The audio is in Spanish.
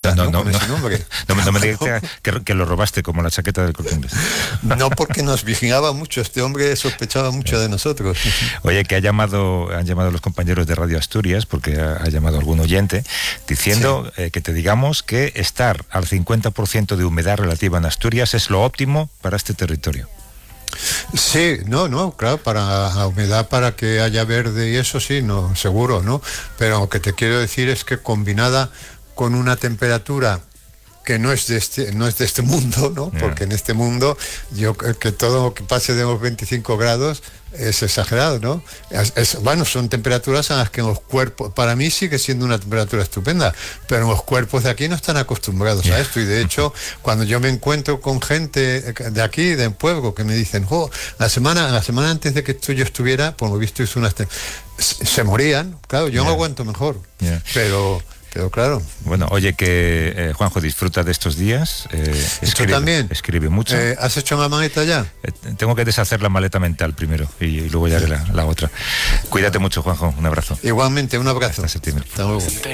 Fiesta, ¿no? Con ese nombre. No me digas que lo robaste como la chaqueta del Corte Inglés. No, porque nos vigilaba mucho, este hombre sospechaba mucho de nosotros. Oye, que han llamado los compañeros de Radio Asturias, porque ha llamado algún oyente, diciendo que te digamos que estar al 50% de humedad relativa en Asturias es lo óptimo para este territorio. Sí, no, claro, para la humedad, para que haya verde y eso sí, no, seguro, ¿no? Pero lo que te quiero decir es que combinada con una temperatura que no es de este mundo, ¿no? Porque en este mundo, que todo lo que pase de los 25 grados es exagerado, ¿no? Bueno, son temperaturas a las que los cuerpos, para mí sigue siendo una temperatura estupenda, pero los cuerpos de aquí no están acostumbrados a esto, y de hecho, cuando yo me encuentro con gente de aquí, del pueblo, que me dicen, la semana antes de que yo estuviera, por lo visto hizo se morían, claro, yo me aguanto mejor, pero claro. Bueno, oye, que Juanjo, disfruta de estos días. Escribe, también. Escribe mucho. ¿Has hecho la maleta ya? Tengo que deshacer la maleta mental primero y luego ya haré la otra. Cuídate mucho, Juanjo. Un abrazo. Igualmente, un abrazo. Hasta septiembre. Hasta luego.